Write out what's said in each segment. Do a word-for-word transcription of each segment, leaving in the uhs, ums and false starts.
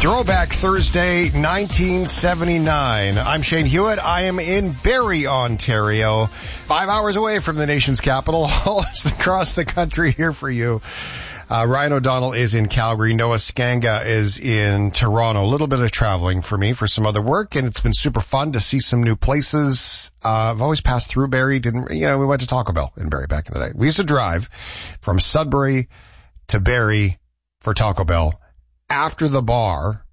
Throwback Thursday, nineteen seventy-nine. I'm Shane Hewitt. I am in Barrie, Ontario, five hours away from the nation's capital, all across the country here for you. Uh, Ryan O'Donnell is in Calgary. Noah Skanga is in Toronto. A little bit of traveling for me for some other work, and it's been super fun to see some new places. Uh, I've always passed through Barrie. Didn't, you know, we went to Taco Bell in Barrie back in the day. We used to drive from Sudbury to Barrie for Taco Bell after the bar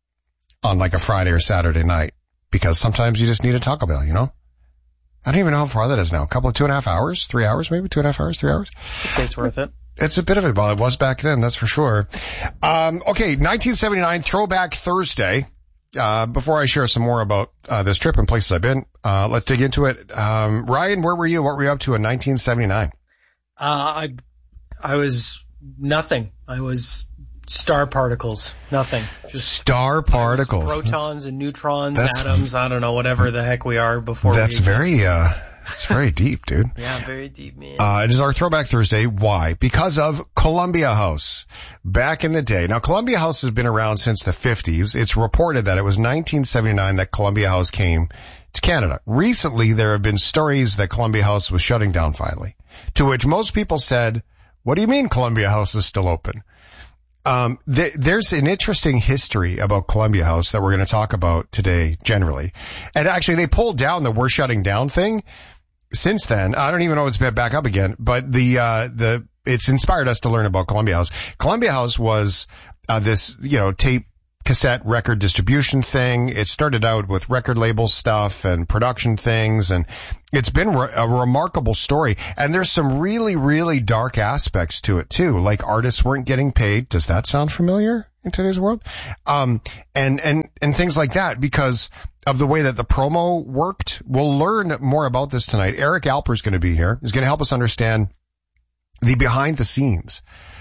on like a Friday or Saturday night, because sometimes you just need a Taco Bell, you know? I don't even know how far that is now. A couple of two and a half hours, three hours, maybe two and a half hours, three hours. I'd say it's worth it. It's a bit of it. Well, it was back then, that's for sure. Um, okay, nineteen seventy-nine, Throwback Thursday. Uh, before I share some more about uh, this trip and places I've been, uh, let's dig into it. Um, Ryan, where were you? What were you up to in nineteen seventy-nine? Uh, I, I was nothing. I was star particles. Nothing. Just star particles. Protons and neutrons, that's, atoms, I don't know, whatever the heck we are before that's we very, uh, it's very deep, dude. Yeah, very deep, man. Uh, it is our Throwback Thursday. Why? Because of Columbia House. Back in the day. Now, Columbia House has been around since the fifties. It's reported that it was nineteen seventy-nine that Columbia House came to Canada. Recently, there have been stories that Columbia House was shutting down finally. To which most people said, what do you mean Columbia House is still open? Um, th- there's an interesting history about Columbia House that we're going to talk about today generally. And actually, they pulled down the we're shutting down thing. Since then, I don't even know if it's been back up again, but the, uh, the, it's inspired us to learn about Columbia House. Columbia House was, uh, this, you know, tape, cassette record distribution thing. It started out with record label stuff and production things, and it's been re- a remarkable story. And there's some really, really dark aspects to it too. Like artists weren't getting paid. Does that sound familiar in today's world? Um, and, and, and things like that because of the way that the promo worked. We'll learn more about this tonight. Eric Alper is going to be here. He's going to help us understand the behind the scenes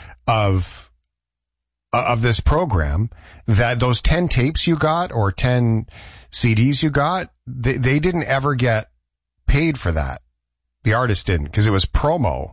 of, of this program, that those ten tapes you got or ten C Ds you got, they, they didn't ever get paid for that. The artist didn't, because it was promo.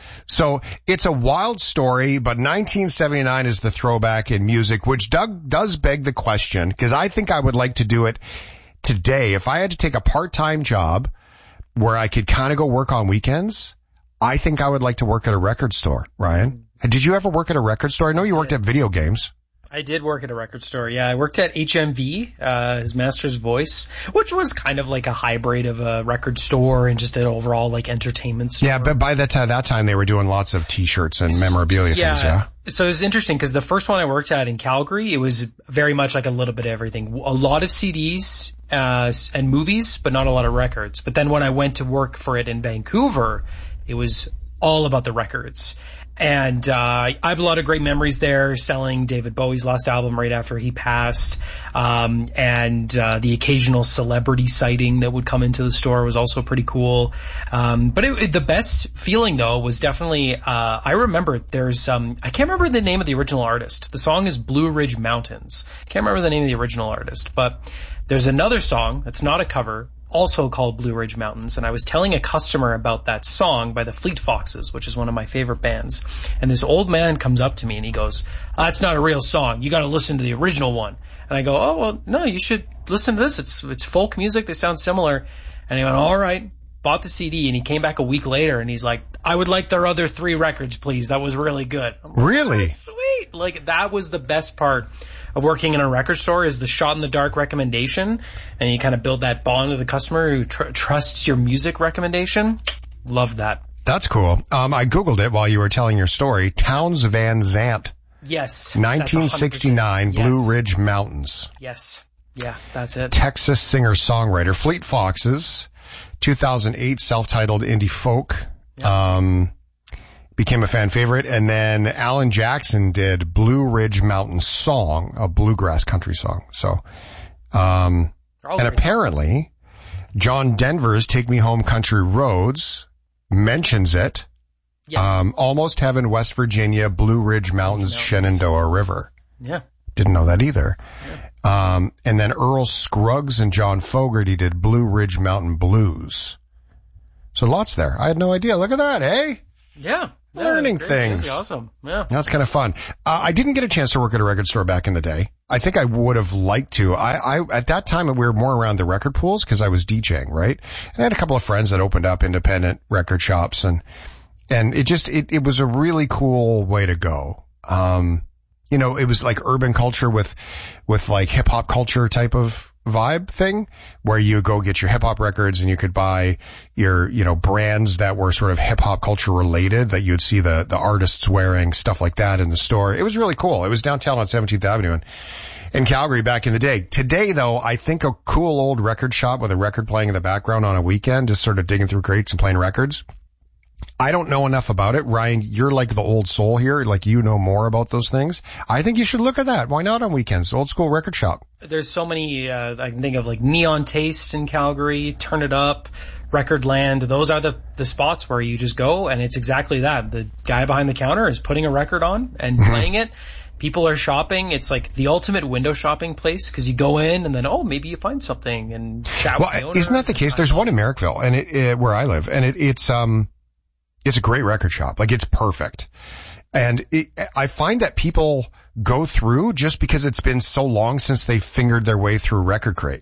So it's a wild story, but nineteen seventy-nine is the throwback in music, which Doug does beg the question, because I think I would like to do it today. If I had to take a part-time job where I could kind of go work on weekends, I think I would like to work at a record store. Ryan, did you ever work at a record store? I know you worked at video games. I did work at a record store. Yeah, I worked at H M V, uh, his Master's Voice, which was kind of like a hybrid of a record store and just an overall like entertainment store. Yeah, but by that time, that time they were doing lots of T-shirts and memorabilia yeah. things, yeah? So it was interesting because the first one I worked at in Calgary, it was very much like a little bit of everything. A lot of C Ds uh, and movies, but not a lot of records. But then when I went to work for it in Vancouver, it was all about the records. And, uh, I have a lot of great memories there selling David Bowie's last album right after he passed. Um, and, uh, the occasional celebrity sighting that would come into the store was also pretty cool. Um, but it, it, the best feeling though was definitely, uh, I remember there's, um, I can't remember the name of the original artist. The song is Blue Ridge Mountains. I can't remember the name of the original artist, but there's another song that's not a cover, also called Blue Ridge Mountains, and I was telling a customer about that song by the Fleet Foxes, which is one of my favorite bands. And this old man comes up to me and he goes, "That's not a real song. You got to listen to the original one." And I go, "Oh, well, no, you should listen to this. It's it's folk music. They sound similar." And he went, "All right." Bought the C D, and he came back a week later and he's like, "I would like their other three records, please. That was really good." I'm like, really? Sweet. Like, that was the best part of working in a record store, is the shot in the dark recommendation, and you kind of build that bond with the customer who tr- trusts your music recommendation. Love that. That's cool. Um, I Googled it while you were telling your story. Townes Van Zandt. Yes. nineteen sixty-nine, yes. Blue Ridge Mountains. Yes. Yeah, that's it. Texas singer-songwriter. Fleet Foxes. two thousand eight self-titled indie folk. Yep. Um, became a fan favorite. And then Alan Jackson did Blue Ridge Mountain Song, a bluegrass country song. So, um, and apparently John Denver's Take Me Home Country Roads mentions it. Yes. Um, Almost Heaven, West Virginia, Blue Ridge Mountains, Mountains. Shenandoah River. Yeah. Didn't know that either. Yeah. Um, and then Earl Scruggs and John Fogerty did Blue Ridge Mountain Blues. So lots there. I had no idea. Look at that, eh? Yeah. yeah Learning great. things. That's awesome. Yeah. That's kind of fun. Uh, I didn't get a chance to work at a record store back in the day. I think I would have liked to. I, I, at that time, we were more around the record pools because I was DJing, right? And I had a couple of friends that opened up independent record shops, and, and it just, it, it was a really cool way to go. Um, you know, it was like urban culture with, with like hip hop culture type of vibe thing where you go get your hip hop records and you could buy your, you know, brands that were sort of hip hop culture related that you'd see the, the artists wearing, stuff like that in the store. It was really cool. It was downtown on seventeenth Avenue in, in Calgary back in the day. Today though, I think a cool old record shop with a record playing in the background on a weekend, just sort of digging through crates and playing records. I don't know enough about it. Ryan, you're like the old soul here. Like you know more about those things. I think you should look at that. Why not on weekends? Old school record shop. There's so many, uh, I can think of like Neon Taste in Calgary, Turn It Up, Recordland. Those are the, the spots where you just go and it's exactly that. The guy behind the counter is putting a record on and mm-hmm. playing it. People are shopping. It's like the ultimate window shopping place because you go in and then, oh, maybe you find something and chat well, with the owner. Isn't that the case? There's one in Merrickville and it, it, where I live and it, it's, um, it's a great record shop. Like it's perfect. And it, I find that people go through just because it's been so long since they fingered their way through Record Crate.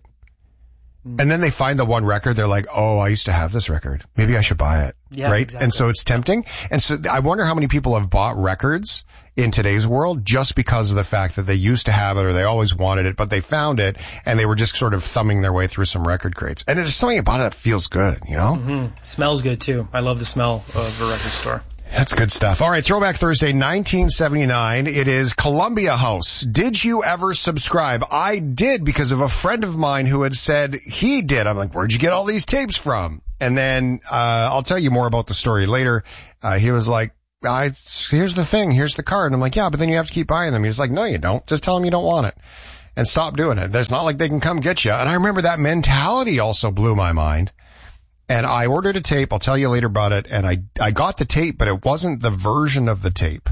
Mm. And then they find the one record. They're like, oh, I used to have this record. Maybe I should buy it. Yeah, right. Exactly. And so it's tempting. And so I wonder how many people have bought records in today's world just because of the fact that they used to have it or they always wanted it, but they found it and they were just sort of thumbing their way through some record crates. And there's something about it that feels good, you know? Mm-hmm. Smells good too. I love the smell of a record store. That's good stuff. All right, Throwback Thursday, nineteen seventy-nine. It is Columbia House. Did you ever subscribe? I did because of a friend of mine who had said he did. I'm like, where'd you get all these tapes from? And then uh I'll tell you more about the story later. Uh He was like, I, here's the thing, here's the card. And I'm like, yeah, but then you have to keep buying them. He's like, no, you don't. Just tell them you don't want it and stop doing it. There's not like they can come get you. And I remember that mentality also blew my mind. And I ordered a tape. I'll tell you later about it. And I, I got the tape, but it wasn't the version of the tape.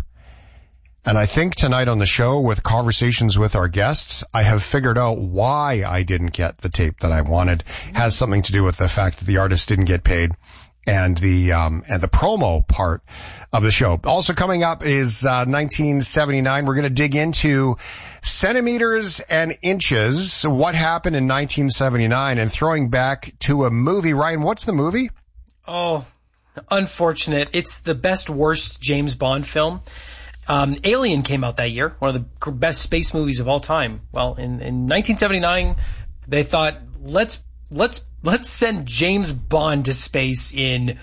And I think tonight on the show with conversations with our guests, I have figured out why I didn't get the tape that I wanted. It has something to do with the fact that the artist didn't get paid. And the, um, and the promo part of the show. Also coming up is, uh, nineteen seventy-nine. We're going to dig into centimeters and inches. What happened in nineteen seventy-nine and throwing back to a movie. Ryan, what's the movie? Oh, unfortunate. It's the best worst James Bond film. Um, Alien came out that year. One of the best space movies of all time. Well, in, in nineteen seventy-nine, they thought, let's Let's let's send James Bond to space in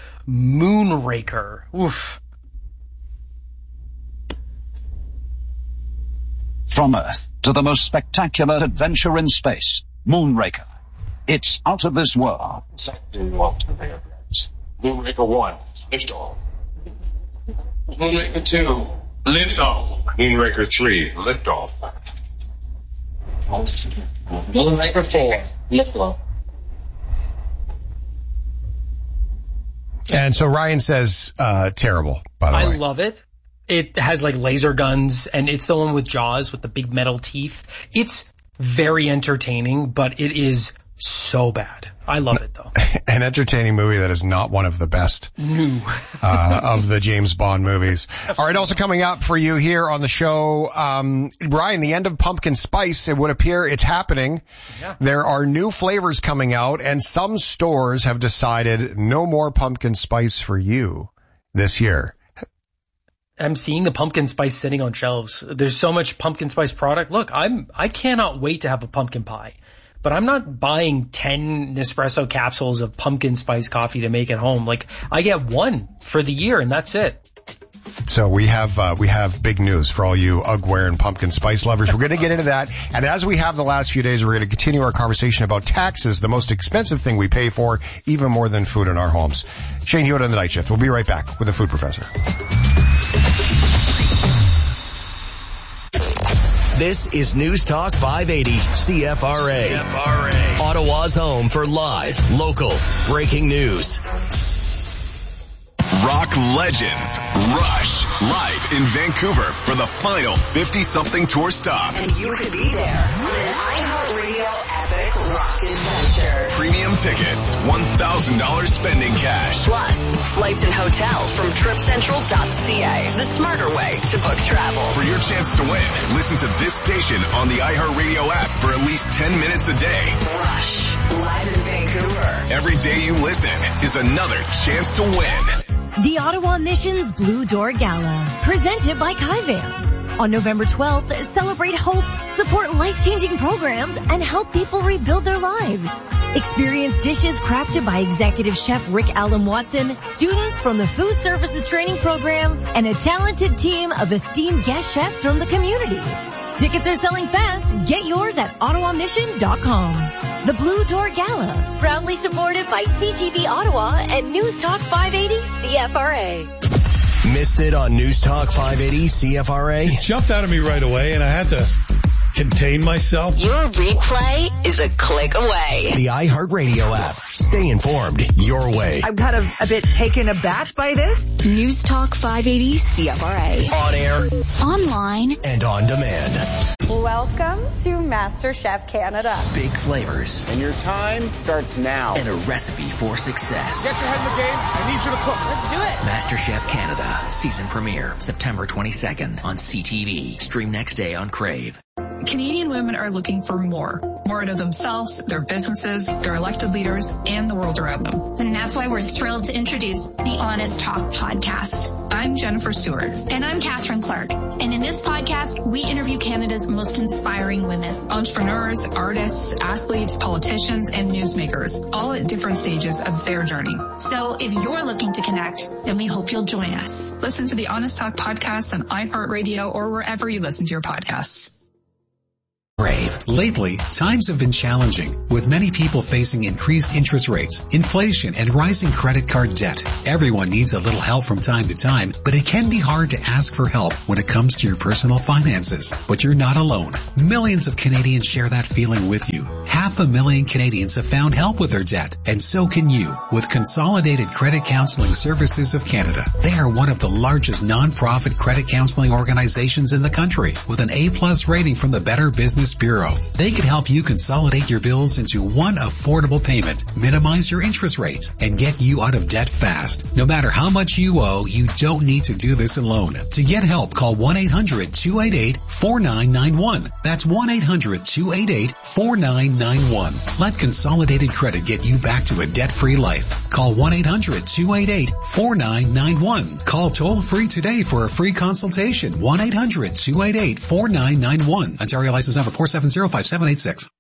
Moonraker. Oof. From Earth to the most spectacular adventure in space, Moonraker. It's out of this world. Moonraker one, lift off. Moonraker two, lift off. Moonraker three, lift off. Moonraker four, lift off. And so Ryan says, uh, terrible, by the I way. I love it. It has like laser guns and it's the one with Jaws with the big metal teeth. It's very entertaining, but it is so bad. I love it though. An entertaining movie that is not one of the best no. uh, of the James Bond movies. All right, also coming up for you here on the show, um, Ryan, the end of pumpkin spice, it would appear it's happening. Yeah. There are new flavors coming out and some stores have decided no more pumpkin spice for you this year. I'm seeing the pumpkin spice sitting on shelves. There's so much pumpkin spice product. Look, I'm, I cannot wait to have a pumpkin pie. But I'm not buying ten Nespresso capsules of pumpkin spice coffee to make at home. Like, I get one for the year and that's it. So we have, uh, we have big news for all you Ugware and pumpkin spice lovers. We're going to get into that. And as we have the last few days, we're going to continue our conversation about taxes, the most expensive thing we pay for, even more than food in our homes. Shane Hewitt on the Night Shift. We'll be right back with the Food Professor. This is News Talk five eighty C F R A. C F R A. Ottawa's home for live, local, breaking news. rock legends, Rush, live in Vancouver for the final fifty-something tour stop. And you could be there on an iHeartRadio epic rock adventure. Premium tickets, one thousand dollars spending cash. Plus, flights and hotel from trip central dot c a, the smarter way to book travel. For your chance to win, listen to this station on the iHeartRadio app for at least ten minutes a day. Rush, live in Vancouver. Every day you listen is another chance to win. The Ottawa Mission's Blue Door Gala, presented by Kaivan. On November twelfth, celebrate hope, support life-changing programs, and help people rebuild their lives. Experience dishes crafted by Executive Chef Rick Allen Watson, students from the Food Services Training Program, and a talented team of esteemed guest chefs from the community. Tickets are selling fast. Get yours at ottawa mission dot com. The Blue Door Gala, proudly supported by C T V Ottawa and News Talk five eighty C F R A. Missed it on News Talk five eighty C F R A? It jumped out of me right away, and I had to contain myself. Your replay is a click away. The iHeartRadio app. Stay informed your way. I'm kind of a bit taken aback by this. News Talk five eighty C F R A. On air, online, and on demand. Welcome to MasterChef Canada. Big flavors. And your time starts now. And a recipe for success. Get your head in the game. I need you to cook. Let's do it. MasterChef Canada. Season premiere. September twenty-second on C T V. Stream next day on Crave. Canadian women are looking for more. More out of themselves, their businesses, their elected leaders, and the world around them. And that's why we're thrilled to introduce the Honest Talk podcast. I'm Jennifer Stewart. And I'm Catherine Clark. And in this podcast, we interview Canada's most inspiring women. Entrepreneurs, artists, athletes, politicians, and newsmakers, all at different stages of their journey. So if you're looking to connect, then we hope you'll join us. Listen to the Honest Talk podcast on iHeartRadio or wherever you listen to your podcasts. Brave. Lately, times have been challenging, with many people facing increased interest rates, inflation, and rising credit card debt. Everyone needs a little help from time to time, but it can be hard to ask for help when it comes to your personal finances. But you're not alone. Millions of Canadians share that feeling with you. Half a million Canadians have found help with their debt, and so can you, with Consolidated Credit Counseling Services of Canada. They are one of the largest non-profit credit counseling organizations in the country, with an A-plus rating from the Better Business Bureau. They can help you consolidate your bills into one affordable payment, minimize your interest rates, and get you out of debt fast. No matter how much you owe, you don't need to do this alone. To get help, call one eight hundred two eight eight four nine nine one. That's one eight hundred two eight eight four nine nine one. Let Consolidated Credit get you back to a debt-free life. Call one eight hundred two eight eight four nine nine one. Call toll-free today for a free consultation. one eight hundred two eight eight four nine nine one. Ontario license number four seven zero five seven eight six.